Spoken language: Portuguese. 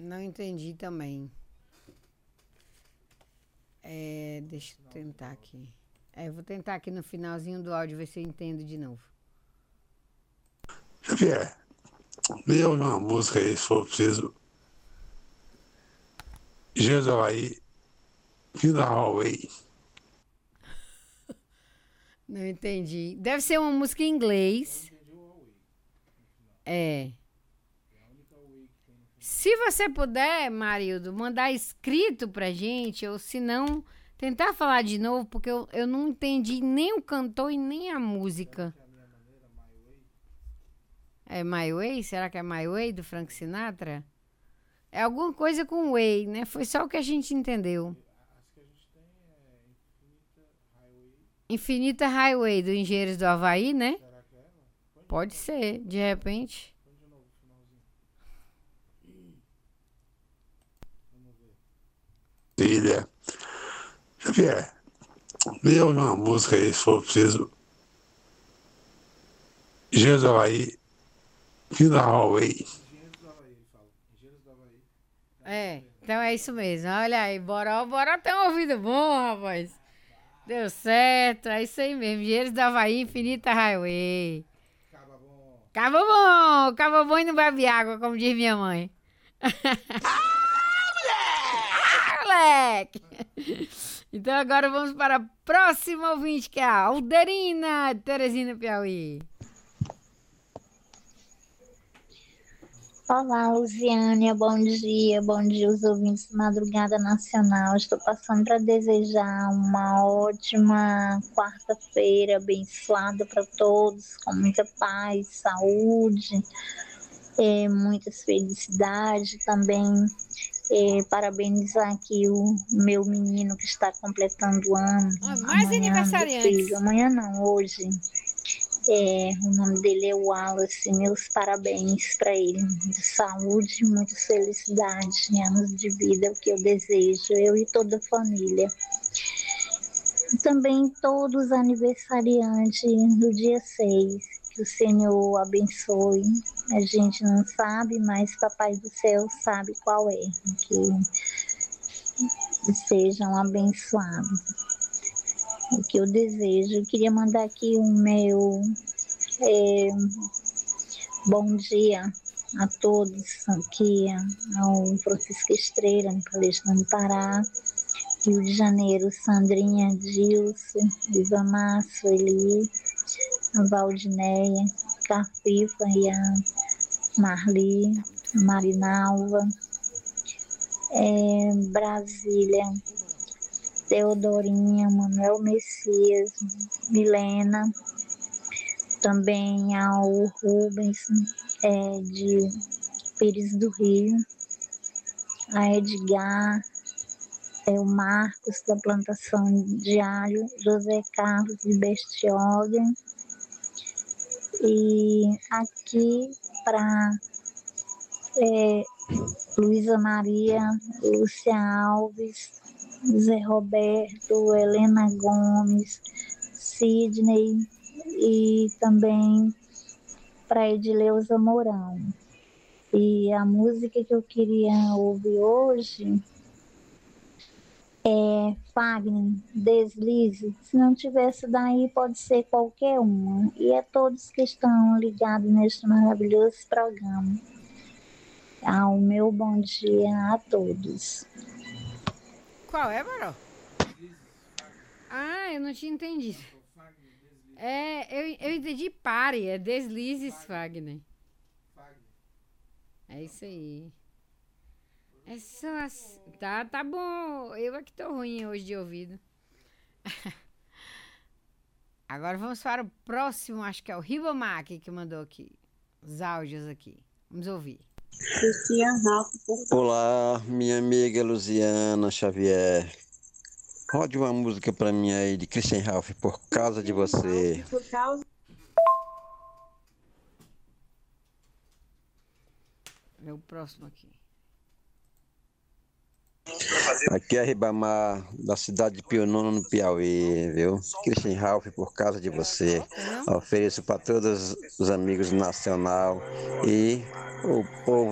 Não entendi também. Deixa eu tentar aqui. Eu vou tentar aqui no finalzinho do áudio ver se eu entendo de novo. Xavier, lê uma música aí, se for preciso. Engenheiros do Havaí, Vida Highway. Não entendi. Deve ser uma música em inglês. É. Se você puder, Marildo, mandar escrito pra gente, ou se não, tentar falar de novo, porque eu não entendi nem o cantor e nem a música. É My Way? Será que é My Way do Frank Sinatra? É alguma coisa com Way, né? Foi só o que a gente entendeu. Infinita Highway do Engenheiros do Havaí, né? Pode ser, de repente. Trilha. Xavier, lê uma música aí, se for preciso. Engenheiros do Havaí, Vida Highway. Então é isso mesmo. Olha aí, bora ter um ouvido bom, rapaz. Deu certo, é isso aí mesmo. Engenheiros do Havaí, Infinita Highway. Cabo bom e não bebe água, como diz minha mãe. Moleque! Então agora vamos para a próxima ouvinte, que é a Alderina, de Teresina, Piauí. Olá, Luziânia, bom dia aos ouvintes de Madrugada Nacional. Estou passando para desejar uma ótima quarta-feira, abençoada para todos, com muita paz, saúde, muitas felicidades também. Parabenizar aqui o meu menino que está completando ano, Mais amanhã, meu aniversariantes. filho, amanhã não, hoje. O nome dele é Wallace. Meus parabéns para ele. De saúde, muita felicidade, anos de vida, é o que eu desejo, eu e toda a família. E também todos os aniversariantes do dia 6, que o Senhor abençoe. A gente não sabe, mas Papai do Céu sabe qual é. Que sejam abençoados. O que eu desejo. Eu queria mandar aqui o meu bom dia a todos aqui, ao Francisco Estrela, no Palestra do Pará, Rio de Janeiro, Sandrinha, Dilson, Iva Márcio, Eli, a Valdineia, Carpifa e a Marli, a Marinalva, Brasília, Teodorinha, Manuel Messias, Milena, também ao Rubens de Pires do Rio, a Edgar, o Marcos da plantação de alho, José Carlos de Bestioga, e aqui para Luísa Maria, Lúcia Alves, Zé Roberto, Helena Gomes, Sidney, e também para Edileuza Mourão. E a música que eu queria ouvir hoje é Fagner, Deslize. Se não tivesse daí, pode ser qualquer uma. E a todos que estão ligados neste maravilhoso programa. O meu bom dia a todos. Qual é, Baró? Eu não tinha entendido. Eu entendi pare, é Deslizes Fagner. É isso aí. É só assim. Tá bom. Eu é que tô ruim hoje de ouvido. Agora vamos para o próximo, acho que é o Ribamar que mandou aqui. Os áudios aqui. Vamos ouvir. Olá, minha amiga Luziana Xavier. Rode uma música pra mim aí de Christian Ralph, Por Causa de Você. É o próximo aqui. Aqui é Ribamar, da cidade de Pionono, no Piauí, viu? Christian Ralph, Por Causa de Você. Ofereço para todos os amigos nacional e o povo